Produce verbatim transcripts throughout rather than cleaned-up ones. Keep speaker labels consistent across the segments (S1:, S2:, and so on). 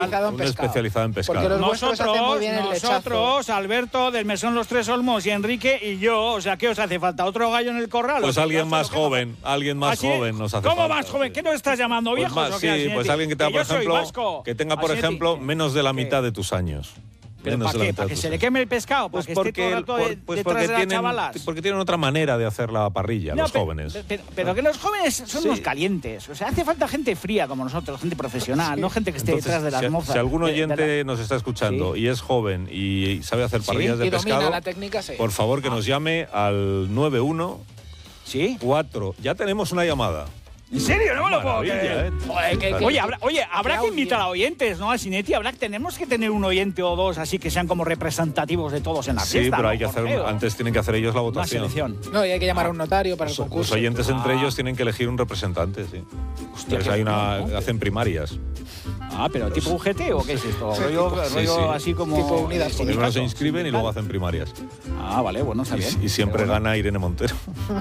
S1: Un especializado en pescado.
S2: Porque los
S3: nosotros,
S2: muy bien el
S3: nosotros, Alberto, del Mesón Los Tres Olmos y Enrique y yo, o sea, ¿qué os hace falta? ¿Otro gallo en el corral?
S1: Pues alguien más joven, alguien más
S3: ¿Ah, sí?
S1: joven nos hace
S3: ¿Cómo
S1: falta.
S3: más joven? ¿Qué nos estás llamando,
S1: Pues
S3: viejos?
S1: más,
S3: ¿o qué,
S1: sí, pues alguien que tenga,
S3: que
S1: por
S3: yo soy
S1: ejemplo,
S3: vasco.
S1: que tenga, por
S3: Asieti.
S1: ejemplo, menos de la mitad de tus años.
S3: ¿Pero
S1: menos
S3: para
S1: de la
S3: qué?
S1: mitad
S3: ¿Para
S1: de
S3: que
S1: tus
S3: se le
S1: años.
S3: queme el pescado? ¿Para
S1: Pues
S3: que
S1: porque,
S3: esté todo el rato
S1: por-
S3: de-
S1: pues
S3: detrás
S1: porque
S3: de las
S1: tienen,
S3: chavalas?
S1: porque tienen otra manera de hacer la parrilla,
S3: No,
S1: los
S3: pero,
S1: jóvenes.
S3: Pero, pero que los jóvenes son
S1: Sí.
S3: unos calientes. O sea, hace falta gente fría como nosotros, gente profesional,
S1: Sí.
S3: no gente que esté
S1: Entonces,
S3: detrás de las
S1: si,
S3: mozas.
S1: si algún
S3: de- de la-
S1: oyente nos está escuchando
S3: Sí.
S1: y es joven y sabe hacer parrillas
S2: Sí,
S1: de
S2: y domina
S1: pescado,
S2: la técnica, sí.
S1: por favor que nos llame al nueve uno
S3: ¿Sí?
S1: cuatro. Ya tenemos una llamada.
S3: ¿En serio? No me lo puedo
S1: Maravilla,
S3: creer.
S1: ¿eh?
S2: Joder, que- que-
S3: Oye, habrá, oye, habrá
S2: que
S3: que invitar a oyentes, ¿no? A Sinetti, habrá, tenemos que tener un oyente o dos así que sean como representativos de todos en la
S1: Sí,
S3: fiesta.
S1: pero
S3: ¿no?
S1: hay que
S3: Por
S1: hacer,
S3: feo.
S1: antes tienen que hacer ellos la
S3: Una
S1: votación.
S3: selección.
S2: No, y hay que llamar a un notario para el
S1: Los, los
S2: concurso.
S1: oyentes entre
S3: Ah.
S1: ellos tienen que elegir un representante, sí.
S3: Hostia,
S1: Entonces
S3: qué
S1: hay una,
S3: bueno, ¿no?
S1: hacen primarias.
S3: Ah, pero tipo U G T o qué es esto?
S2: Sí,
S3: rollo
S2: tipo-
S1: sí,
S3: rollo
S1: sí.
S3: así como.
S2: Tipo Unidas
S3: eh,
S2: Podemos.
S1: Primero se
S3: sindicato,
S1: inscriben y luego
S3: sindical.
S1: hacen primarias.
S3: Ah, vale, bueno, está bien.
S1: Y, y siempre
S3: Pero bueno.
S1: gana Irene Montero.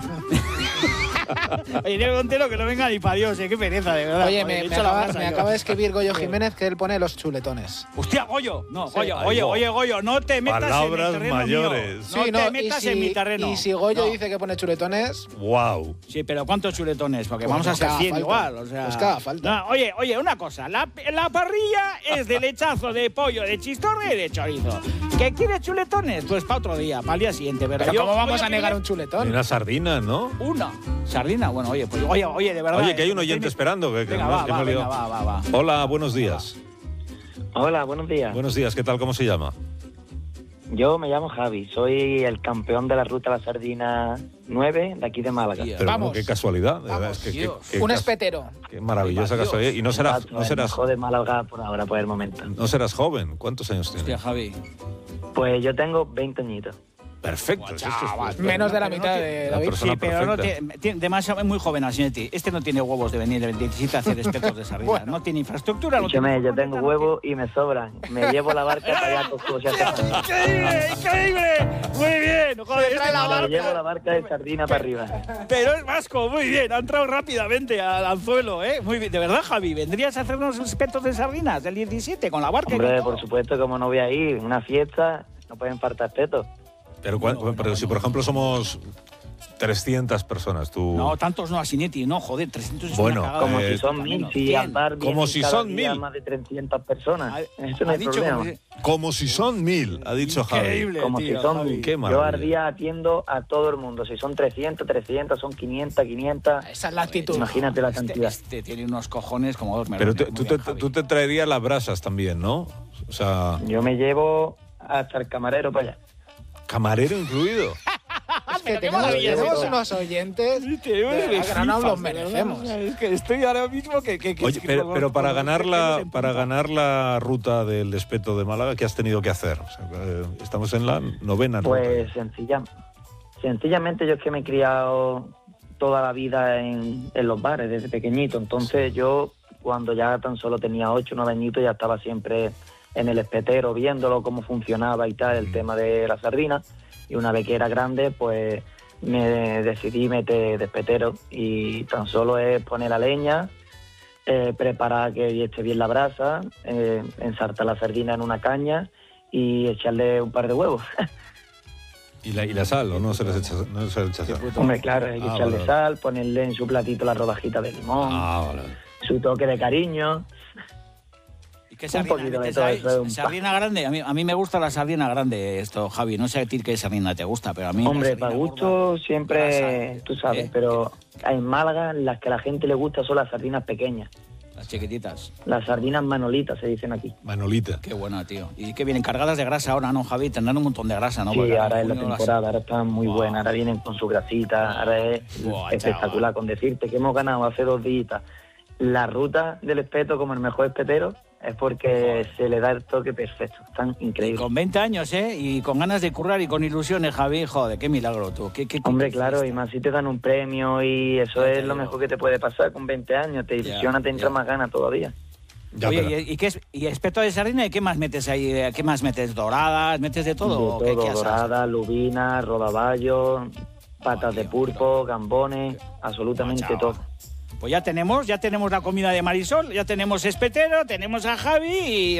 S3: Oye, Irene Montero que no venga ni para Dios, eh, qué pereza, de verdad.
S2: Oye,
S3: Joder,
S2: me,
S3: he
S2: me
S3: hecho la
S2: acaba,
S3: brasa
S2: me
S3: yo.
S2: acaba de escribir Goyo Jiménez que él pone los chuletones.
S3: Hostia, Goyo, no,
S2: Sí.
S3: Goyo,
S1: Ahí
S3: oye,
S1: va.
S3: oye, Goyo, no te metas
S1: Palabras
S3: en mi terreno
S1: mayores.
S3: mío.
S2: Sí,
S3: No te
S2: no, y
S3: metas
S2: si-
S3: en mi terreno.
S2: Y si Goyo
S3: No.
S2: dice que pone chuletones,
S1: ¡Wow!
S3: Sí, pero ¿cuántos chuletones? Porque
S2: Pues
S3: vamos a
S2: nos
S3: ser
S2: haga
S3: cien
S2: falta.
S3: igual, o sea...
S2: Nos haga falta.
S3: No, oye, oye, una cosa, la, la parrilla es de lechazo, de pollo, de chistorra y de chorizo. ¿Qué quieres chuletones? Pues para otro día, para el día siguiente, pero,
S2: pero
S3: yo
S2: ¿cómo vamos
S3: voy
S2: a negar un
S3: pedir
S1: Y
S2: chuletón?
S1: unas sardinas, ¿no?
S3: Una. Sardina, bueno, oye, pues oye, oye, de verdad...
S1: Oye, que hay
S3: eh,
S1: un oyente
S3: tiene-
S1: esperando. Que, que
S3: Venga,
S1: no-
S3: va,
S1: que
S3: va,
S1: no le-
S3: venga, va, va, va.
S1: Hola, buenos días.
S4: Hola, buenos días.
S1: Buenos días, ¿qué tal? ¿Cómo se llama?
S4: Yo me llamo Javi, soy el campeón de la Ruta a la Sardina nueve de aquí de Málaga.
S3: Tía.
S1: Pero
S2: Vamos.
S1: no, qué casualidad. de verdad,
S2: Vamos,
S1: es que,
S3: Dios.
S1: qué- qué
S2: Un
S1: cas-
S2: espetero.
S1: Qué maravillosa
S3: Dios.
S1: casualidad. Y no serás,
S4: Exacto,
S1: no
S4: el
S1: serás,
S4: mejor de Málaga por ahora, por el momento.
S1: no serás joven. ¿Cuántos años
S3: Hostia,
S1: tienes?
S3: Javi.
S4: Pues yo tengo veinte añitos.
S1: Perfecto. eso es-
S3: Chaval,
S2: Menos de la
S3: Pero no
S2: mitad
S3: tiene-
S2: de
S1: La
S2: David.
S1: persona
S3: Sí, pero no
S1: perfecta.
S3: tiene, tiene demasiado, es muy joven Asinetti. Este no tiene huevos de venir el veintisiete a hacer espetos de sardinas.
S2: Bueno.
S3: No tiene infraestructura. No
S4: Escúchame,
S3: tiene
S4: yo tengo
S3: no
S4: huevos y me sobran. Me llevo la barca para allá con su
S3: ¡Increíble! ¡Increíble! Muy bien, joder, este
S2: trae la
S3: no-
S4: Me llevo la barca de sardina para arriba.
S3: pero es vasco, muy bien, ha entrado rápidamente al anzuelo, ¿eh? Muy bien, de verdad, Javi, ¿vendrías a hacernos espetos de sardinas del diecisiete con la barca? y con
S4: Hombre,
S3: todo?
S4: por supuesto, como no voy a ir, una fiesta, no pueden faltar espetos.
S1: Pero, cuán-
S3: Bueno,
S1: pero
S3: bueno,
S1: si,
S3: bueno.
S1: por ejemplo, somos trescientas personas, tú...
S3: No, tantos no, Asinetti, no, joder, trescientos es
S1: Bueno,
S3: una cagada.
S4: Como
S1: Eh,
S4: si son mil, si
S3: Cien.
S4: al bar
S1: Como
S4: vienen
S1: si
S4: cada
S1: son
S4: día
S1: mil.
S4: más de trescientas personas.
S3: Ha-
S4: Eso no
S3: ha
S4: hay
S3: dicho
S4: problema.
S3: como si-
S1: Como si son mil, ha dicho Javi.
S3: Increíble,
S4: Como
S3: tío,
S4: si son
S3: Javi.
S4: mil.
S1: Qué
S4: Yo
S1: maravilla.
S4: al día atiendo a todo el mundo. Si son trescientos, trescientos, son quinientas, quinientas.
S2: Esa es la actitud.
S4: Imagínate la
S3: Este,
S4: cantidad.
S3: este tiene unos cojones como dos
S1: Pero
S3: melones.
S1: te-
S3: Muy
S1: tú,
S3: bien,
S1: te,
S3: Javi.
S1: tú te traerías las brasas también, ¿no? O sea,
S4: Yo me llevo hasta el camarero para allá.
S1: camarero incluido.
S2: Es que
S3: qué
S2: tenemos,
S4: maravilla,
S2: tenemos
S4: ¿no?
S2: unos oyentes
S3: Sí, te digo,
S2: de
S3: me
S2: verdad que no nos
S3: flipas,
S2: los
S3: de verdad.
S2: merecemos.
S3: O sea, Es que estoy ahora mismo que... que, que
S1: Oye,
S3: que
S1: pero,
S3: con-
S1: pero para
S3: con los
S1: ganar
S3: pelos
S1: la
S3: en
S1: para
S3: punta.
S1: ganar la ruta del Espeto de Málaga, ¿qué has tenido que hacer? O sea, eh, estamos en la novena ruta.
S4: Pues sencilla, sencillamente yo es que me he criado toda la vida en, en los bares desde pequeñito. Entonces yo, cuando ya tan solo tenía ocho o nueve añitos, ya estaba siempre en el espetero viéndolo, cómo funcionaba y tal, el
S1: Mm.
S4: tema de la sardina. Y una vez que era grande, pues me decidí meter de espetero. Y tan solo es poner la leña, eh, preparar que esté bien la brasa, eh, ensartar la sardina en una caña y echarle un par de huevos.
S1: ¿Y la, y la sal o no se les echa, no se les echa sal?
S4: Hombre, claro, hay que
S1: Ah,
S4: echarle
S1: vale.
S4: sal, ponerle en su platito la rodajita de limón,
S1: Ah, vale.
S4: su toque de cariño.
S3: ¿Y qué
S4: un
S3: sardina
S4: poquito de
S3: metes
S4: todo
S3: ahí?
S4: eso de un
S3: Sardina grande. A mí, a mí me gusta la sardina grande, esto, Javi. No sé a ti qué sardina te gusta, pero a mí... la
S4: Hombre,
S3: sardina
S4: para
S3: gorda,
S4: gusto siempre,
S3: grasa,
S4: tú sabes,
S3: ¿eh?
S4: pero en Málaga las que a la gente le gusta son las sardinas pequeñas.
S3: Las chiquititas.
S4: Las sardinas manolitas se dicen aquí.
S1: Manolita.
S3: Qué buena, tío. Y que vienen cargadas de grasa ahora, ¿no, Javi? Tendrán un montón de grasa, ¿no?
S4: Sí,
S3: Porque
S4: ahora es la
S3: junio las-
S4: temporada, ahora están muy
S3: Buah.
S4: buenas, ahora vienen con su grasita, ahora es
S3: Buah,
S4: espectacular.
S3: chaval.
S4: Con decirte que hemos ganado hace dos días la ruta del espeto como el mejor espetero, es porque se le da el toque perfecto. Están
S3: Y
S4: increíbles.
S3: con veinte años, ¿eh? Y con ganas de currar y con ilusiones, Javi. Joder, qué milagro tú. Qué, qué,
S4: Hombre,
S3: qué
S4: claro, y
S3: fiesta.
S4: más si te dan un premio y eso
S3: Ya te
S4: es lo
S3: digo.
S4: mejor que te puede pasar con veinte años. Te
S3: Ya,
S4: ilusiona, te entra
S3: ya.
S4: más ganas todavía.
S1: Ya,
S3: Oye,
S1: pero-
S3: ¿y, y qué es, y espeto de sardina? ¿Y qué más metes ahí? ¿Qué más metes? ¿Doradas? ¿Metes de todo?
S4: De
S3: ¿O qué-
S4: todo,
S3: qué asas?
S4: dorada, lubina, rodaballo, patas de
S3: Dios,
S4: pulpo, gambones, absolutamente
S3: Chaval.
S4: todo.
S3: Pues ya tenemos, ya tenemos la comida de Marisol, ya tenemos espetero, tenemos a Javi y